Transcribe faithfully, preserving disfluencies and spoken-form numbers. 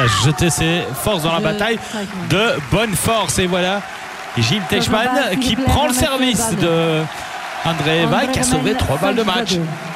à jeter ses forces dans la bataille de bonne force. Et voilà Gilles Teichmann qui prend le service de André Weih qui a sauvé trois balles de match.